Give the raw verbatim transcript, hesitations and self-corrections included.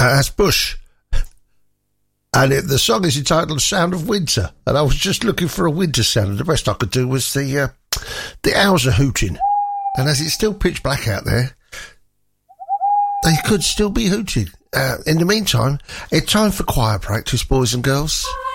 Uh, that's Bush. And it, the song is entitled Sound of Winter. And I was just looking for a winter sound, and the best I could do was the uh, the owls are hooting. And as it's still pitch black out there, they could still be hooting. Uh, in the meantime, it's time for choir practice, boys and girls.